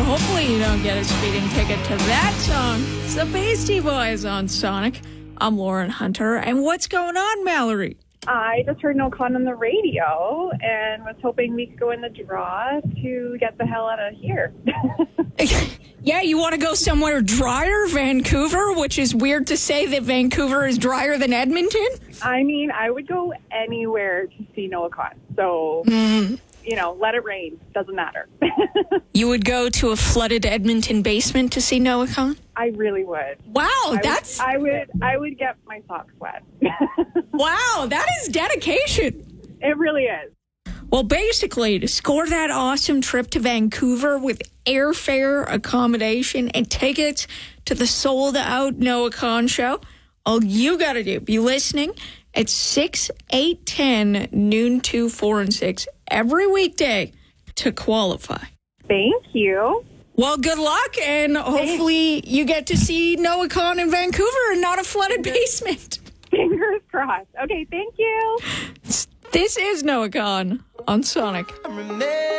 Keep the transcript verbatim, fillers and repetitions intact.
hopefully you don't get a speeding ticket to that song. It's the Beastie Boys on Sonic. I'm Lauren Hunter. And what's going on, Mallory? I just heard No Con on the radio and was hoping we could go in the draw to get the hell out of here. Yeah, you want to go somewhere drier, Vancouver, which is weird to say that Vancouver is drier than Edmonton. I mean, I would go anywhere to see Noah Con. So, Mm. you know, let it rain. Doesn't matter. You would go to a flooded Edmonton basement to see Noah Con? I really would. Wow, I that's... Would, I would I would get my socks wet. Wow, that is dedication. It really is. Well, basically, to score that awesome trip to Vancouver with airfare, accommodation, and tickets to the sold-out Noah Con show, all you got to do, be listening at six, eight, ten, noon, two, four, and six every weekday to qualify. Thank you. Well, good luck, and hopefully you get to see Noah Con in Vancouver and not a flooded basement. Fingers crossed. Okay, thank you. This is Noah Con on Sonic.